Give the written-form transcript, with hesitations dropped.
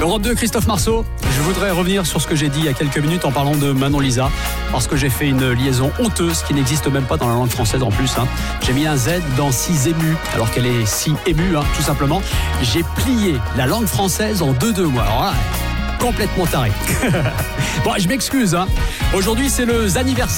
Europe 2, Christophe Marceau. Je voudrais revenir sur ce que j'ai dit il y a quelques minutes en parlant de Manon Lisa, parce que j'ai fait une liaison honteuse qui n'existe même pas dans la langue française en plus. J'ai mis un Z dans 6 émus, alors qu'elle est si émue, tout simplement. J'ai plié la langue française en 2-2 mois. Alors là, complètement taré. Bon, je m'excuse. Aujourd'hui, c'est le anniversaire.